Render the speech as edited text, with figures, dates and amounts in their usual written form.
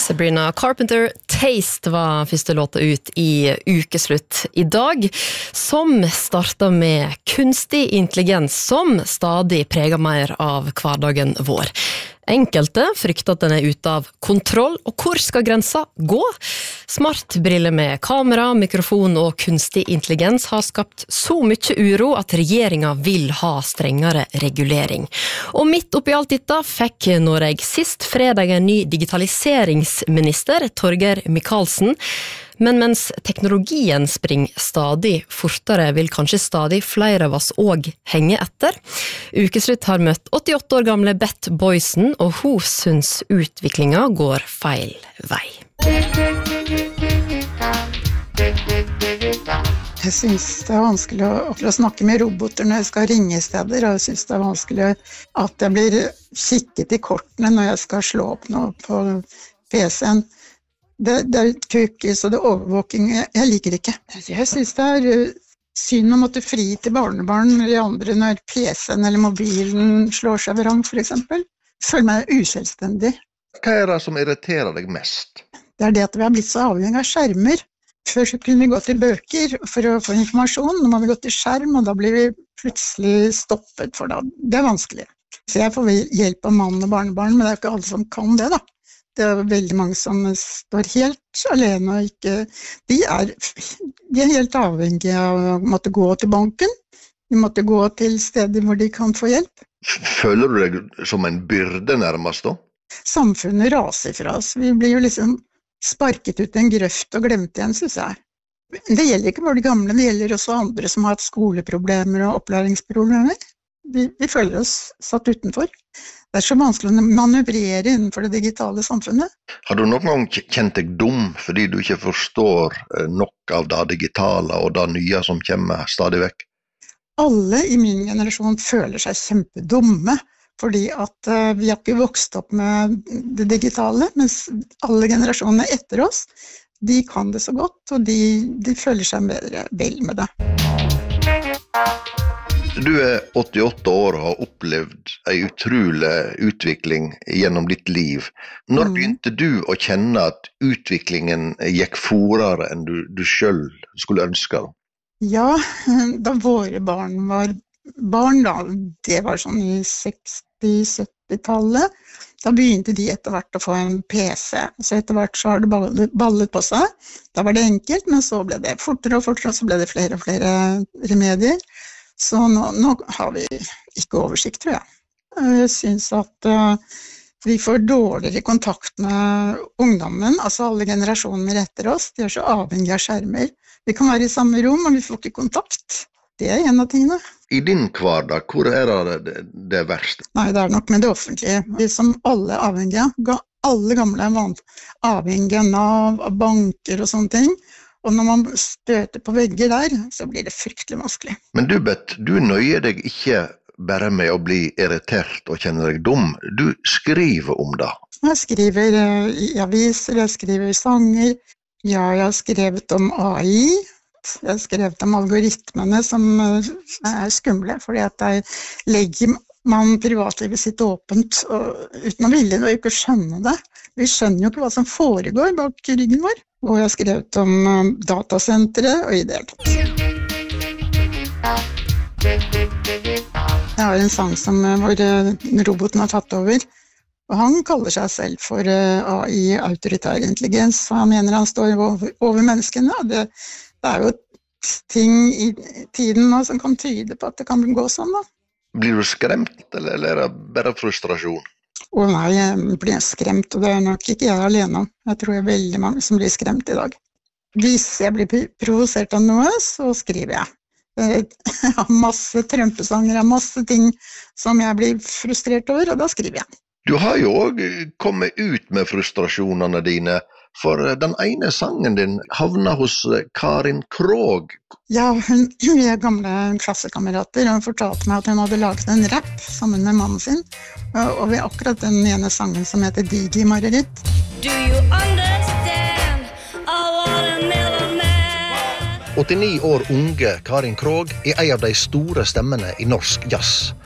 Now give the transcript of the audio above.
Sabrina Carpenter, Taste var første låta ut i ukeslutt i dag, som startet med kunstig intelligens som stadig preger mer av hverdagen vår. Enkelte frykter at den er ute av kontroll, og hvor skal grensa gå? Smartbriller med kamera, mikrofon og kunstig intelligens har skapt så mye uro at regjeringen vil ha strengere regulering. Og midt oppi alt dette fikk Norge sist fredag en ny digitaliseringsminister, Torgeir Micaelsen. Men mens teknologien springer stadig fortere, vil kanskje stadig flere av oss også henge etter. Ukeslutt har møtt 88 år gamle Beth Boysen, og hun synes utviklingen går feil vei. Jeg synes det er vanskelig å snakke med roboter når jeg skal ringe steder, og jeg synes det er vanskelig at jeg blir kikket i kortene når jeg skal slå opp noe på PC-en. Det er cookies og det er overvåking. Jeg liker det ikke. Jeg synes det er synd å måtte fri til barnebarn eller andre når PC-en eller mobilen slår seg vrang, for eksempel. Jeg føler meg uselvstendig. Hva er det som irriterer deg mest? Det er det at vi har blitt så avhengig av skjermer. Før så kunne vi gå til bøker for å få informasjon. Nå må vi gå til skjerm, og da blir vi plutselig stoppet for det. Det er vanskelig. Så jeg får hjelp av mann og barnebarn, men det er ikke alle som kan det da. Det er veldig mange som står helt alene og ikke... De er helt avhengige av å måtte gå til banken. De måtte gå til steder hvor de kan få hjelp. Føler du deg som en byrde nærmest da? Samfunnet raser fra oss. Vi blir jo liksom sparket ut en grøft og glemt igjen, synes jeg. Det gjelder ikke bare de gamle, det gjelder også andre som har hatt skoleproblemer og opplæringsproblemer. Vi føler oss satt utenfor. Det er så vanskelig å manøvrere innenfor det digitale samfunnet. Har du noen gang kjent deg dum fordi du ikke forstår nok av det digitale og det nye som kommer stadig vekk? Alle i min generasjon føler seg kjempedumme, fordi at vi har ikke vokst opp med det digitale, mens alle generasjonene etter oss, de kan det så godt, og de føler seg bedre vel med det. Du er 88 år og har opplevd en utrolig utvikling gjennom ditt liv. Når begynte du å kjenne at utviklingen gikk fortere enn du selv skulle ønske? Ja, da våre barn var barn, da, det var sånn i 60-70-tallet, da begynte de etter hvert å få en PC. Så etter hvert så har det ballet på seg. Da var det enkelt, men så ble det fortere og fortere, så ble det flere og flere remedier. Så nå har vi ikke oversikt, tror jeg. Jeg synes at vi får dårligere kontakt med ungdommen, altså alle generasjoner etter oss. De er så avhengige av skjermer. Vi kan være i samme rom, men vi får ikke kontakt. Det er en av tingene. I din hverdag, hvor er det verste? Nei, det er nok med det offentlige. Vi som alle er avhengige. Alle gamle er avhengige av banker og sånne ting. Og når man støter på vegger der, så blir det fryktelig vanskelig. Men du, Beth, du nøyer deg ikke bare med å bli irritert og kjenne deg dum. Du skriver om det. Jeg skriver i aviser, jeg skriver sanger. Ja, jeg har skrevet om AI. Jeg har skrevet om algoritmene som er skumle, fordi at der legger man privatlivet sitt åpent, og uten å ville og ikke skjønne det. Vi skjønner jo ikke hva som foregår bak ryggen vår. Og jeg har skrevet om datasentre og i det hele tatt. Jeg har en sang hvor roboten har tatt over, og han kaller seg selv for AI, autoritær intelligens, og han mener han står over menneskene. Det er jo ting i tiden nå som kan tyde på at det kan gå sånn da. Blir du skremt, eller er det bare frustrasjon? Nei, jeg blir skremt, og det er nok ikke jeg alene. Jeg tror det er veldig mange som blir skremt i dag. Hvis jeg blir provosert av noe, så skriver jeg. Jeg har masse trømpesanger, jeg har masse ting som jeg blir frustrert over, og da skriver jeg. Du har jo også kommet ut med frustrasjonene dine, for den ene sangen din havna hos Karin Krog. Ja, vi er gamle klassekamerater, og hun fortalte meg at hun hadde laget en rap sammen med mannen sin, og ved akkurat den ene sangen som heter Digi Mareritt. Do you understand? I wanna never man. 89 år unge Karin Krog er en av de store stemmene i norsk jazz.